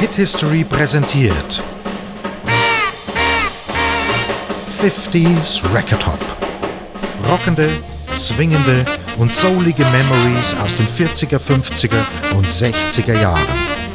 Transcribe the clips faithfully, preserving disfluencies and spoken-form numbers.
Hit History präsentiert fünfziger Record Hop. Rockende, swingende und soulige Memories aus den vierziger, fünfziger und sechziger Jahren.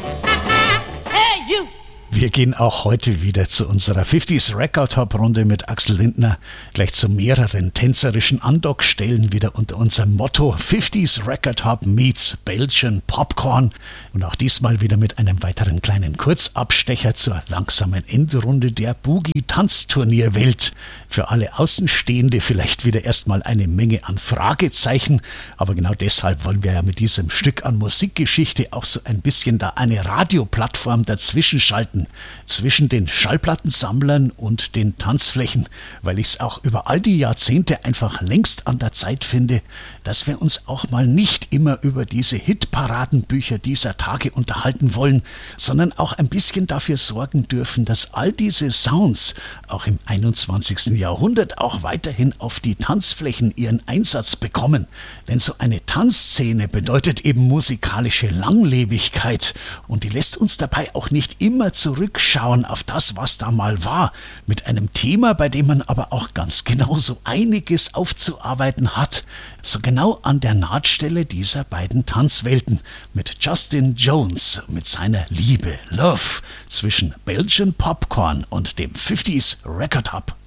Wir gehen auch heute wieder zu unserer fünfziger Record Hop Runde mit Axel Lindner, gleich zu mehreren tänzerischen Andockstellen wieder unter unserem Motto fünfziger Record Hop meets Belgian Popcorn und auch diesmal wieder mit einem weiteren kleinen Kurzabstecher zur langsamen Endrunde der Boogie-Tanzturnierwelt. Für alle Außenstehende vielleicht wieder erstmal eine Menge an Fragezeichen, aber genau deshalb wollen wir ja mit diesem Stück an Musikgeschichte auch so ein bisschen da eine Radioplattform dazwischen schalten, zwischen den Schallplattensammlern und den Tanzflächen, weil ich es auch über all die Jahrzehnte einfach längst an der Zeit finde, dass wir uns auch mal nicht immer über diese Hitparadenbücher dieser Tage unterhalten wollen, sondern auch ein bisschen dafür sorgen dürfen, dass all diese Sounds auch im einundzwanzigsten Jahrhundert auch weiterhin auf die Tanzflächen ihren Einsatz bekommen. Denn so eine Tanzszene bedeutet eben musikalische Langlebigkeit und die lässt uns dabei auch nicht immer zurückschauen auf das, was da mal war, mit einem Thema, bei dem man aber auch ganz genau so einiges aufzuarbeiten hat. So genau an der Nahtstelle dieser beiden Tanzwelten mit Justin Jones, mit seiner Liebe, Love, zwischen Belgian Popcorn und dem fünfziger Record Hop.